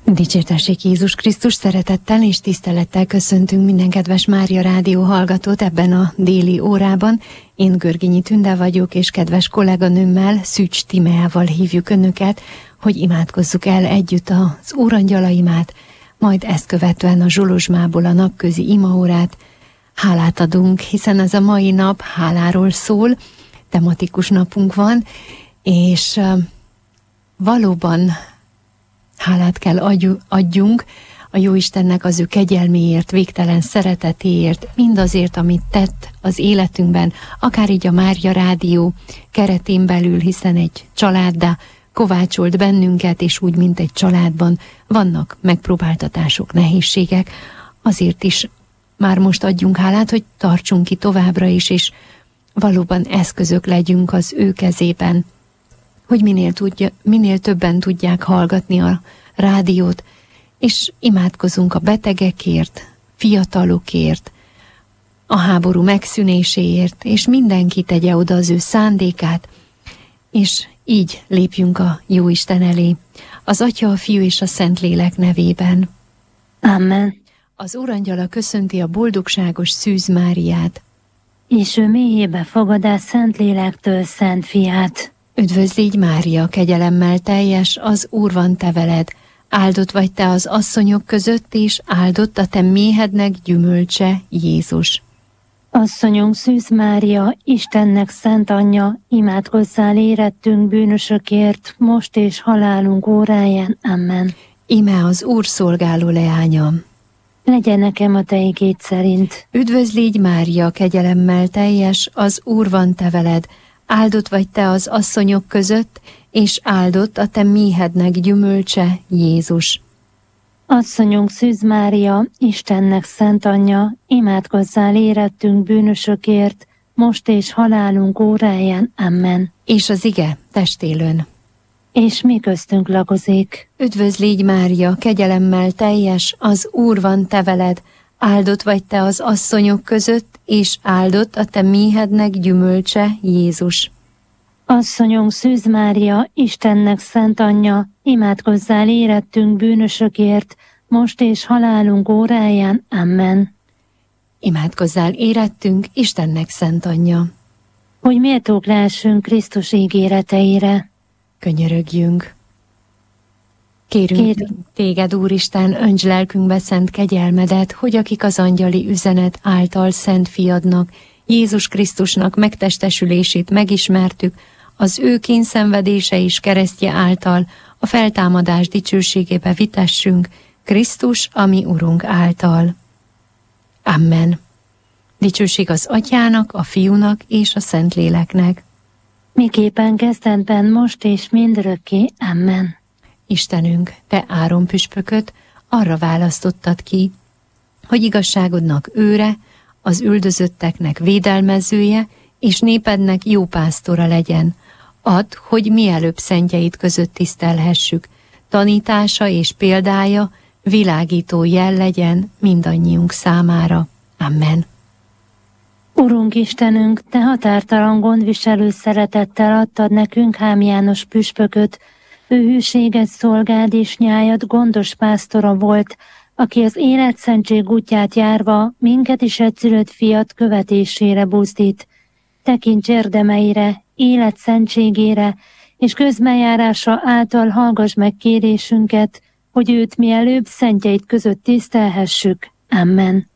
Dicsértessék Jézus Krisztus, szeretettel és tisztelettel köszöntünk minden kedves Mária Rádió hallgatót ebben a déli órában. Én Görgényi Tünde vagyok, és kedves kolléganőmmel, Szűcs Timeával hívjuk Önöket, hogy imádkozzuk el együtt az Úrangyalaimát, majd ezt követően a Zsolozsmából a napközi imaórát. Hálát adunk, hiszen ez a mai nap háláról szól, tematikus napunk van, és valóban hálát kell adjunk a Jóistennek az ő kegyelméért, végtelen szeretetéért, mindazért, amit tett az életünkben, akár így a Mária Rádió keretén belül, hiszen egy családdá kovácsolt bennünket, és úgy, mint egy családban vannak megpróbáltatások, nehézségek, azért is már most adjunk hálát, hogy tartsunk ki továbbra is, és valóban eszközök legyünk az ő kezében, hogy minél többen tudják hallgatni a rádiót, és imádkozunk a betegekért, fiatalokért, a háború megszűnéséért, és mindenki tegye oda az ő szándékát, és így lépjünk a Jóisten elé, az Atya, a Fiú és a Szentlélek nevében. Amen. Az Úrangyala köszönti a boldogságos Szűz Máriát, és ő mélyébe fogadás Szentlélektől Szent Fiát. Üdvözlégy Mária, kegyelemmel teljes, az Úr van te veled, áldott vagy te az asszonyok között, és áldott a te méhednek gyümölcse, Jézus. Asszonyunk Szűz Mária, Istennek szent anyja, imádkozzál érettünk bűnösökért, most és halálunk óráján. Amen. Íme az Úr szolgáló leánya. Legyen nekem a te igéd szerint. Üdvözlégy Mária, kegyelemmel teljes, az Úr van te veled, áldott vagy te az asszonyok között, és áldott a te méhednek gyümölcse, Jézus. Asszonyunk Szűz Mária, Istennek szent anyja, imádkozzál érettünk bűnösökért, most és halálunk óráján. Amen. És az ige testélőn. És mi köztünk lakozik. Üdvözlégy Mária, kegyelemmel teljes, az Úr van te veled, áldott vagy te az asszonyok között, és áldott a te méhednek gyümölcse, Jézus. Asszonyunk Szűz Mária, Istennek szent anyja, imádkozzál érettünk bűnösökért, most és halálunk óráján. Amen. Imádkozzál érettünk, Istennek szent anyja. Hogy méltók lehessünk Krisztus ígéreteire. Könyörögjünk. Kérünk téged, Úristen, önts lelkünkbe szent kegyelmedet, hogy akik az angyali üzenet által Szent Fiadnak, Jézus Krisztusnak megtestesülését megismertük, az ő kényszenvedése és keresztje által a feltámadás dicsőségébe vitessünk, Krisztus, a mi Urunk által. Amen. Dicsőség az Atyának, a Fiúnak és a Szentléleknek. Miképpen kezdetben, most és mindörökké. Amen. Istenünk, te Áron püspököt arra választottad ki, hogy igazságodnak őre, az üldözötteknek védelmezője, és népednek jó pásztora legyen. Add, hogy mielőbb szentjeid között tisztelhessük, tanítása és példája világító jel legyen mindannyiunk számára. Amen. Urunk Istenünk, te határtalan gondviselő szeretettel adtad nekünk Hám János püspököt, ő hűséges szolgád és nyájad gondos pásztora volt, aki az életszentség útját járva minket is egyszülött fiat követésére buzdít. Tekints érdemeire, életszentségére, és közbenjárása által hallgass meg kérésünket, hogy őt mielőbb szentjeid között tisztelhessük. Amen.